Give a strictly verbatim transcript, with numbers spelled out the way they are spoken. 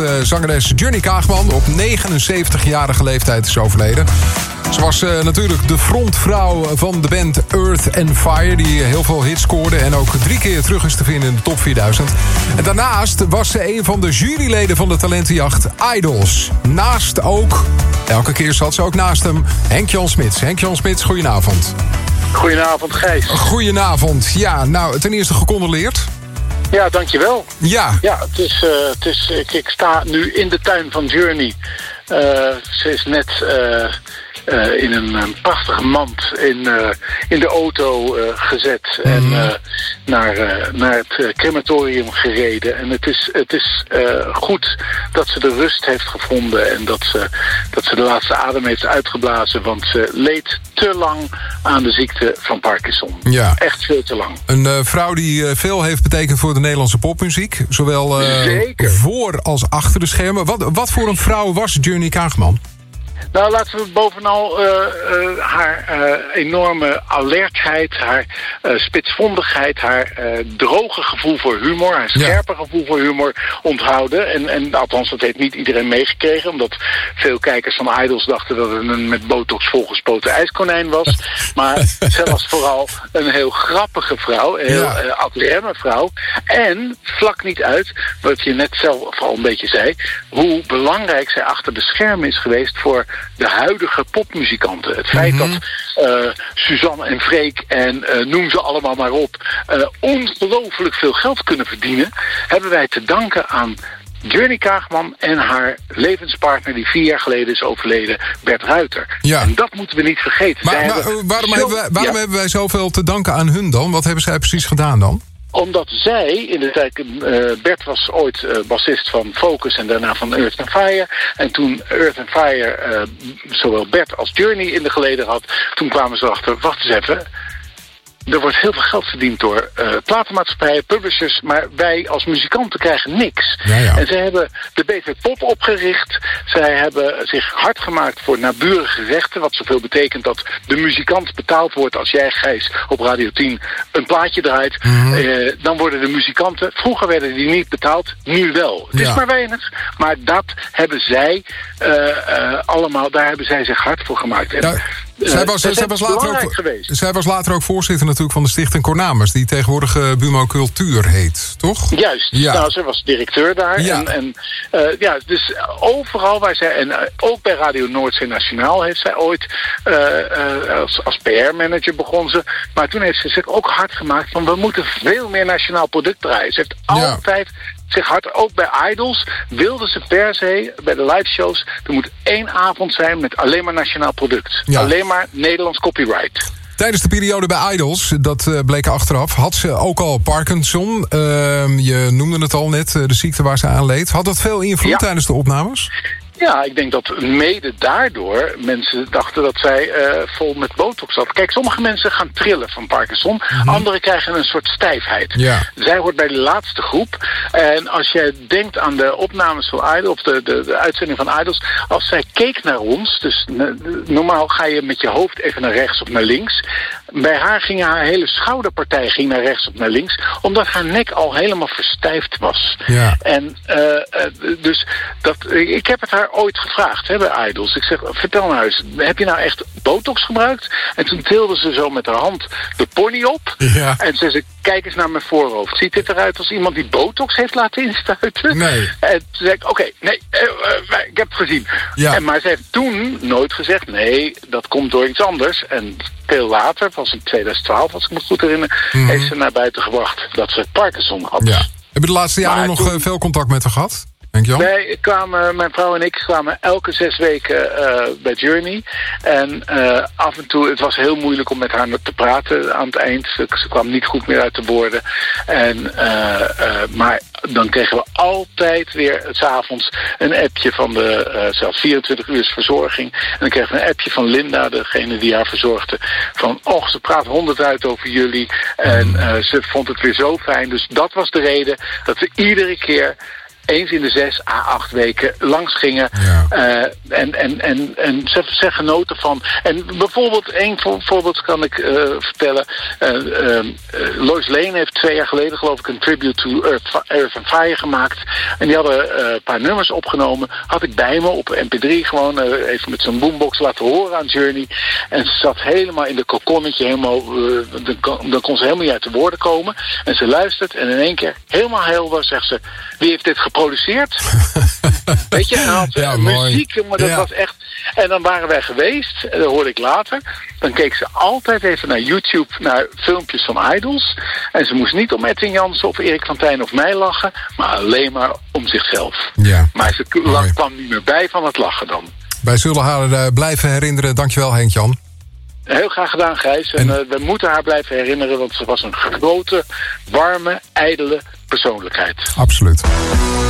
Uh, zangeres Journey Kaagman op negenenzeventigjarige leeftijd is overleden. Ze was uh, natuurlijk de frontvrouw van de band Earth and Fire... die heel veel hits scoorde en ook drie keer terug is te vinden in de top vierduizend. En daarnaast was ze een van de juryleden van de talentenjacht Idols. Naast ook, elke keer zat ze ook naast hem, Henk-Jan Smits. Henk-Jan Smits, goedenavond. Goedenavond, Gijs. Goedenavond. Ja, nou, ten eerste gecondoleerd. Ja, dankjewel. Ja. Ja, het is, uh, het is, ik, ik sta nu in de tuin van Journey. Uh, ze is net uh, uh, in een, een prachtige mand in, uh, in de auto uh, gezet. Mm. En uh, naar, uh, naar het uh, crematorium gereden. En het is, het is uh, goed dat ze de rust heeft gevonden. En dat ze, dat ze de laatste adem heeft uitgeblazen. Want ze leed te lang aan de ziekte van Parkinson. Ja. Echt veel te lang. Een uh, vrouw die uh, veel heeft betekend voor de Nederlandse popmuziek. Zowel uh, voor als achter de schermen. Wat, wat voor een vrouw was Journey Kaagman? Nou, laten we bovenal uh, uh, haar uh, enorme alertheid, haar uh, spitsvondigheid, haar uh, droge gevoel voor humor, haar scherpe ja. gevoel voor humor onthouden. En, en althans, dat heeft niet iedereen meegekregen, omdat veel kijkers van Idols dachten dat het een met botox volgespoten ijskonijn was. Maar zij was vooral een heel grappige vrouw, een heel ja. uh, adremme vrouw. En vlak niet uit, wat je net zelf al een beetje zei, hoe belangrijk zij achter de schermen is geweest voor de huidige popmuzikanten. Het feit mm-hmm. dat uh, Suzanne en Freek en uh, noem ze allemaal maar op, uh, ongelooflijk veel geld kunnen verdienen, hebben wij te danken aan Journey Kaagman en haar levenspartner die vier jaar geleden is overleden, Bert Ruiter. Ja. En dat moeten we niet vergeten. Maar, maar hebben waarom, zo, hebben, wij, waarom ja. hebben wij zoveel te danken aan hun dan? Wat hebben zij precies gedaan dan? Omdat zij, in de tijd, uh, Bert was ooit uh, bassist van Focus en daarna van Earth and Fire. En toen Earth and Fire uh, zowel Bert als Journey in de geleden had, toen kwamen ze erachter, wacht eens even, er wordt heel veel geld verdiend door uh, platenmaatschappijen, publishers, maar wij als muzikanten krijgen niks. Ja, ja. En zij hebben de B V Pop opgericht. Zij hebben zich hard gemaakt voor naburige rechten, wat zoveel betekent dat de muzikant betaald wordt als jij, Gijs, op Radio tien een plaatje draait. Mm-hmm. Uh, dan worden de muzikanten, vroeger werden die niet betaald, nu wel. Het ja. is maar weinig, maar dat hebben zij uh, uh, allemaal, daar hebben zij zich hard voor gemaakt. En, ja. Zij was, zij, was later ook, zij was later ook voorzitter natuurlijk van de Stichting Cornamus, die tegenwoordig uh, Bumo Cultuur heet, toch? Juist, ja. Nou, ze was directeur daar. Ja. En, en uh, ja, dus overal waar zij, en uh, ook bij Radio Noordzee Nationaal heeft zij ooit uh, uh, als, als P R-manager begon ze. Maar toen heeft ze zich ook hard gemaakt van we moeten veel meer nationaal product draaien. Ze heeft ja. altijd zich hard, ook bij Idols, wilden ze per se, bij de live shows, er moet één avond zijn met alleen maar nationaal product. Ja. Alleen maar Nederlands copyright. Tijdens de periode bij Idols, dat uh, bleek achteraf, had ze ook al Parkinson. Uh, je noemde het al net, uh, de ziekte waar ze aan leed. Had dat veel invloed ja. tijdens de opnames? Ja, ik denk dat mede daardoor mensen dachten dat zij uh, vol met botox zat. Kijk, sommige mensen gaan trillen van Parkinson. Mm-hmm. Anderen krijgen een soort stijfheid. Ja. Zij hoort bij de laatste groep. En als jij denkt aan de opnames van Idols, of de, de, de uitzending van Idols, als zij keek naar ons, dus ne, normaal ga je met je hoofd even naar rechts of naar links. Bij haar ging haar hele schouderpartij ging naar rechts of naar links, omdat haar nek al helemaal verstijfd was. Ja. En uh, uh, dus dat, ik heb het haar ooit gevraagd, hè, bij Idols. Ik zeg, vertel nou eens, heb je nou echt botox gebruikt? En toen tilde ze zo met haar hand de pony op. Ja. En ze zei, kijk eens naar mijn voorhoofd. Ziet dit eruit als iemand die botox heeft laten inspuiten? Nee. En toen zei ik, oké, okay, nee, uh, uh, ik heb het gezien. Ja. En, maar ze heeft toen nooit gezegd, nee, dat komt door iets anders. En veel later, was in tweeduizend twaalf, als ik me goed herinner, mm-hmm. heeft ze naar buiten gebracht dat ze Parkinson had. Ja. Heb je de laatste jaren nog toen, veel contact met haar gehad? Wij kwamen, mijn vrouw en ik kwamen elke zes weken uh, bij Journey. En uh, af en toe, het was heel moeilijk om met haar te praten aan het eind. Ze, ze kwam niet goed meer uit de woorden. En, uh, uh, maar dan kregen we altijd weer 's avonds een appje van de, uh, zelfs vierentwintig uur verzorging. En dan kregen we een appje van Linda, degene die haar verzorgde. Van, och, ze praat honderd uit over jullie. En uh, ze vond het weer zo fijn. Dus dat was de reden dat we iedere keer eens in de zes à acht weken langs gingen. Ja. Uh, en, en, en, en ze, ze genoten van. En bijvoorbeeld, één voor, voorbeeld kan ik uh, vertellen. Uh, uh, uh, Lois Lane heeft twee jaar geleden, geloof ik, een tribute to Earth, Earth and Fire gemaakt. En die hadden uh, een paar nummers opgenomen. Had ik bij me op M P drie gewoon uh, even met zo'n boombox laten horen aan Journey. En ze zat helemaal in de kokonnetje, helemaal, uh, dan, kon, dan kon ze helemaal niet uit de woorden komen. En ze luistert en in één keer, helemaal helder, zegt ze: wie heeft dit geproduceerd? Weet je, en had ze ja, muziek, maar dat ja. was echt. En dan waren wij geweest, en dat hoorde ik later. Dan keek ze altijd even naar YouTube, naar filmpjes van Idols. En ze moest niet om Edwin Jansen of Erik van Tijn of mij lachen, maar alleen maar om zichzelf. Ja. Maar ze Mooi. kwam niet meer bij van het lachen dan. Wij zullen haar uh, blijven herinneren. Dankjewel, Henk-Jan. Heel graag gedaan, Gijs. En, en uh, we moeten haar blijven herinneren, want ze was een grote, warme, ijdele persoonlijkheid. Absoluut.